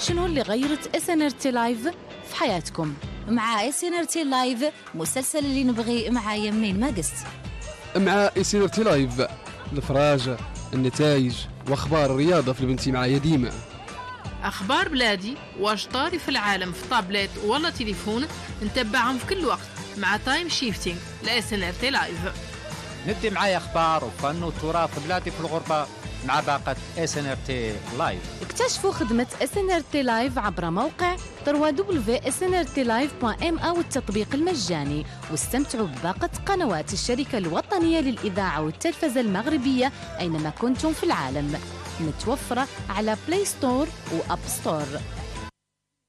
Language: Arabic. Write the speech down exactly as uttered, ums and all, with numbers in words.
شنو اللي غيرت اس ان ار تي لايف في حياتكم؟ مع اس ان ار تي لايف مسلسل اللي نبغي معايا منين ما قست. مع اس ان ار تي لايف الفراجة، النتائج واخبار الرياضة في البنتي معايا ديما. اخبار بلادي واش طاري في العالم في طابلت ولا تليفون نتبعهم في كل وقت مع تايم شيفتينج لاس ان ار تي لايف. ندي معايا اخبار وفن وتراث بلادي في الغربة مع باقة اس ان ار تي لايف. اكتشفوا خدمة اس ان ار تي لايف عبر موقع دبليو دبليو دبليو دوت اس ان ار تي لايف دوت ام او التطبيق المجاني، واستمتعوا بباقة قنوات الشركة الوطنية للإذاعة والتلفزة المغربية أينما كنتم في العالم، متوفرة على بلاي ستور وأب ستور.